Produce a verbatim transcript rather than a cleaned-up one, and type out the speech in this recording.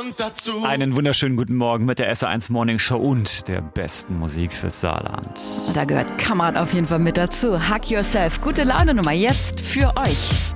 Grund dazu. Einen wunderschönen guten Morgen mit der S eins Morning Show und der besten Musik fürs Saarland. Da gehört Kammert auf jeden Fall mit dazu. Hug Yourself. Gute Laune Nummer jetzt für euch.